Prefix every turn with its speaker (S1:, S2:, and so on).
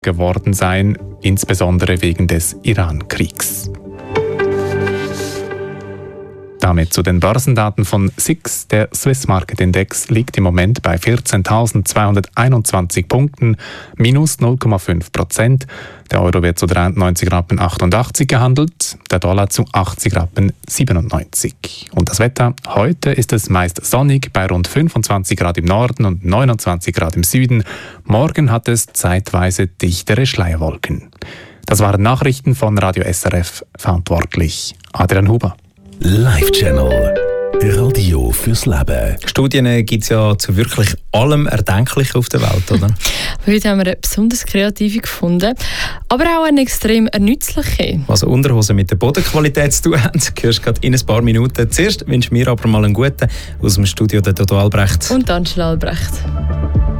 S1: geworden seien, insbesondere wegen des Iran-Kriegs. Damit zu den Börsendaten von SIX. Der Swiss Market Index liegt im Moment bei 14.221 Punkten, minus 0,5%. Der Euro wird zu 93,88 Rappen gehandelt, der Dollar zu 80,97 Rappen. Und das Wetter? Heute ist es meist sonnig bei rund 25 Grad im Norden und 29 Grad im Süden. Morgen hat es zeitweise dichtere Schleierwolken. Das waren Nachrichten von Radio SRF, verantwortlich Adrian Huber.
S2: Live-Channel. Radio fürs Leben.
S3: Studien gibt es ja zu wirklich allem Erdenklichen auf der Welt, oder?
S4: Heute haben wir eine besonders kreative gefunden, aber auch eine extrem nützliche.
S3: Was Unterhosen mit der Bodenqualität zu tun haben, hörst du gerade in ein paar Minuten. Zuerst wünschen wir aber mal einen guten aus dem Studio, der Toto Albrecht.
S4: Und Angela Albrecht.